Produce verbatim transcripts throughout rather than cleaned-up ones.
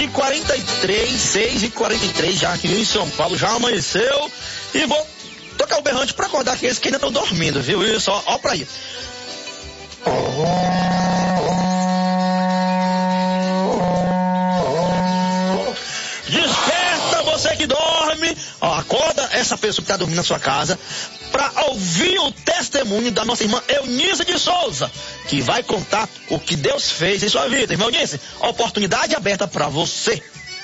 e quarenta e três, seis e quarenta e três, já aqui em São Paulo, já amanheceu. E vou tocar o berrante pra acordar aqueles que ainda estão dormindo, viu? Isso, ó, ó pra aí. Desperta você que dorme, ó, acorda essa pessoa que está dormindo na sua casa para ouvir o testemunho da nossa irmã Eunice de Souza, que vai contar o que Deus fez em sua vida. Irmã Eunice, oportunidade aberta para você.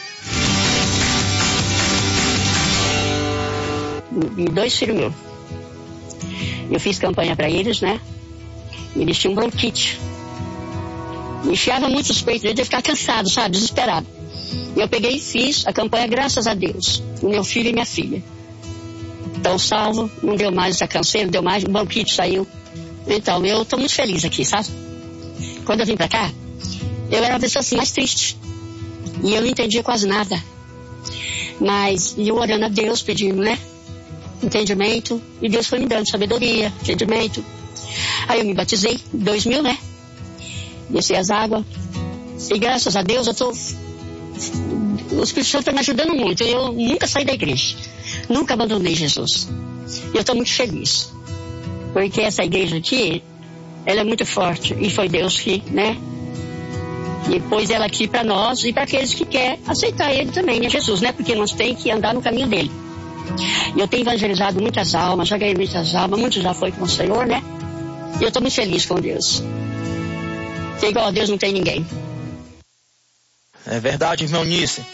E dois filhos meus, eu fiz campanha para eles, né? Eles tinham bronquite, me enfiava muito os peitos deles, eu ficava cansado, sabe, desesperado. Eu peguei e fiz a campanha, graças a Deus, o meu filho e minha filha. Então, salvo, não deu mais essa canseira, não deu mais, o bronquite saiu. Então, eu tô muito feliz aqui, sabe? Quando eu vim pra cá, eu era uma pessoa assim, mais triste. E eu não entendia quase nada. Mas, eu orando a Deus, pedindo, né? Entendimento. E Deus foi me dando sabedoria, entendimento. Aí eu me batizei, em dois mil, né? Desci as águas. E graças a Deus, eu tô... O Espírito Santo está me ajudando muito. Eu nunca saí da igreja. Nunca abandonei Jesus. E eu estou muito feliz. Porque essa igreja aqui, ela é muito forte. E foi Deus que, né? E pôs ela aqui para nós e para aqueles que querem aceitar Ele também, né? Jesus, né? Porque nós temos que andar no caminho dele. E eu tenho evangelizado muitas almas, já ganhei muitas almas, muitos já foi com o Senhor, né? E eu estou muito feliz com Deus. Porque igual a Deus não tem ninguém. É verdade, irmão Eunice.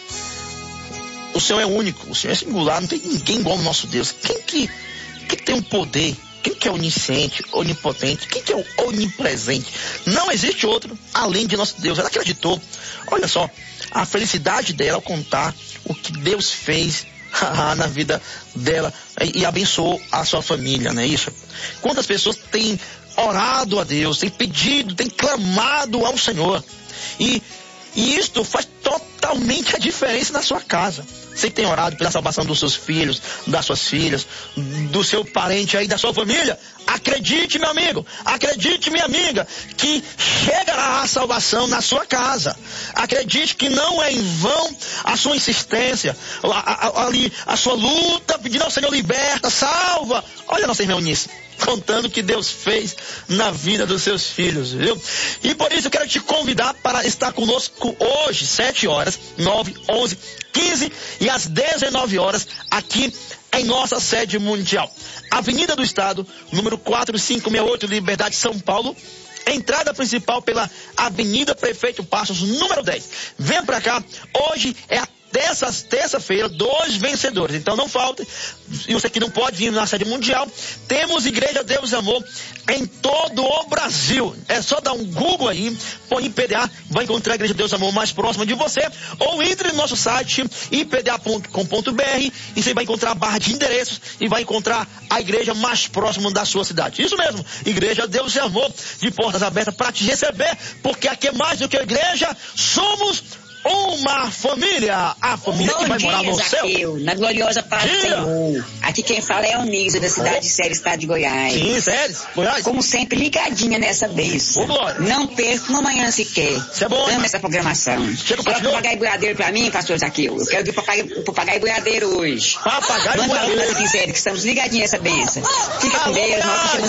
O Senhor é único, o Senhor é singular, não tem ninguém igual ao nosso Deus. Quem que, quem tem um poder? Quem que é onisciente, onipotente? Quem que é o onipresente? Não existe outro além de nosso Deus. Ela acreditou. Olha só, a felicidade dela ao contar o que Deus fez na vida dela e, e abençoou a sua família, não é isso? Quantas pessoas têm orado a Deus, têm pedido, têm clamado ao Senhor. E E isto faz totalmente a diferença na sua casa. Você que tem orado pela salvação dos seus filhos, das suas filhas, do seu parente aí, da sua família, acredite, meu amigo, acredite, minha amiga, que chegará a salvação na sua casa. Acredite que não é em vão a sua insistência, a, a, ali, a sua luta, pedindo ao Senhor, liberta, salva. Olha a nossa irmã Eunice, contando o que Deus fez na vida dos seus filhos, viu? E por isso eu quero te convidar para estar conosco hoje, sete horas, nove, onze, quinze e às dezenove horas, aqui em nossa sede mundial. Avenida do Estado, número quatro cinco seis oito, Liberdade, São Paulo. Entrada principal pela Avenida Prefeito Passos, número dez. Venha pra cá, hoje é a Dessa terça-feira, dois vencedores. Então não falta. E você que não pode vir na sede mundial, temos Igreja Deus e Amor em todo o Brasil. É só dar um Google aí, põe I P D A, vai encontrar a Igreja Deus e Amor mais próxima de você. Ou entre no nosso site i p d a ponto com ponto b r e você vai encontrar a barra de endereços e vai encontrar a igreja mais próxima da sua cidade. Isso mesmo, Igreja Deus e Amor, de portas abertas para te receber, porque aqui é mais do que a igreja, somos uma família, a família Bom que vai dia, morar no Zaqueu, céu. Na gloriosa paz do Senhor. Aqui quem fala é a Eunice, da cidade de Séries, estado de Goiás. Sim, Séries, Goiás. Como sempre, ligadinha nessa bênção. Não perco uma manhã sequer. Isso é bom. Amo essa programação. Chega Fala papagaio boiadeiro pra mim, pastor Zaqueu. Eu quero ver papagaio, papagaio boiadeiro hoje. Papagaio boiadeiro. boiadeiro. Manda que estamos ligadinhos nessa bênção. Fica com Deus.